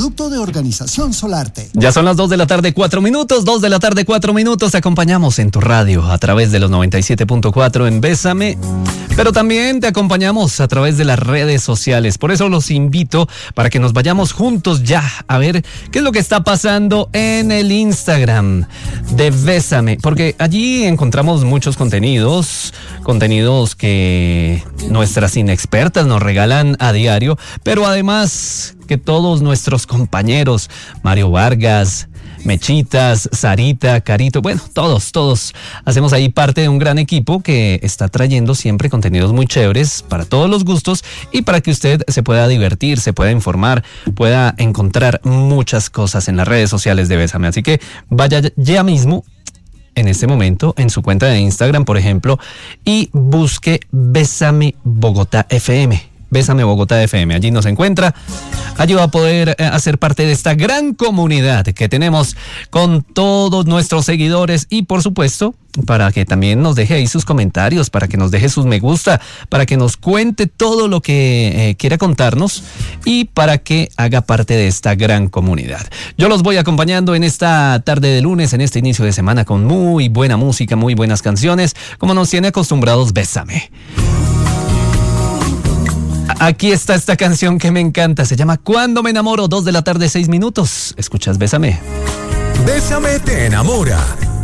producto de Organización Solarte. Ya son las 2 de la tarde, 4 minutos. 2 de la tarde, 4 minutos. Te acompañamos en tu radio a través de los 97.4 en Bésame. Pero también te acompañamos a través de las redes sociales. Por eso los invito para que nos vayamos juntos ya a ver qué es lo que está pasando en el Instagram de Bésame. Porque allí encontramos muchos contenidos que nuestras inexpertas nos regalan a diario. Pero además que todos nuestros compañeros, Mario Vargas, Mechitas, Sarita, Carito, bueno, todos hacemos ahí parte de un gran equipo que está trayendo siempre contenidos muy chéveres para todos los gustos y para que usted se pueda divertir, se pueda informar, pueda encontrar muchas cosas en las redes sociales de Bésame. Así que vaya ya mismo, en este momento, en su cuenta de Instagram, por ejemplo, y busque Bésame Bogotá FM. Bésame Bogotá FM, allí nos encuentra. Allí va a poder hacer parte de esta gran comunidad que tenemos con todos nuestros seguidores y por supuesto para que también nos deje ahí sus comentarios, para que nos deje sus me gusta, para que nos cuente todo lo que quiera contarnos y para que haga parte de esta gran comunidad. Yo los voy acompañando en esta tarde de lunes, en este inicio de semana con muy buena música, muy buenas canciones, como nos tiene acostumbrados Bésame. Aquí está esta canción que me encanta, se llama Cuando me enamoro, 2 de la tarde, 6 minutos. ¿Escuchas Bésame? Bésame te enamora.